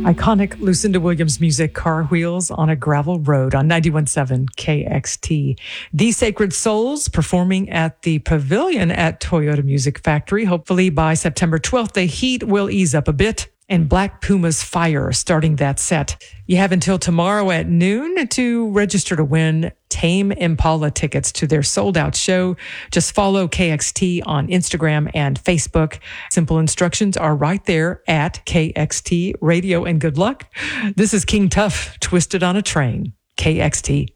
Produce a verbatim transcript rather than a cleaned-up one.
Iconic Lucinda Williams music, Car Wheels on a Gravel Road on ninety-one point seven K X T. The Sacred Souls performing at the Pavilion at Toyota Music Factory. Hopefully by September twelfth, the heat will ease up a bit. And Black Puma's Fire starting that set. You have until tomorrow at noon to register to win Tame Impala tickets to their sold-out show. Just follow K X T on Instagram and Facebook. Simple instructions are right there at K X T Radio, and good luck. This is King Tuff, Twisted on a Train, K X T.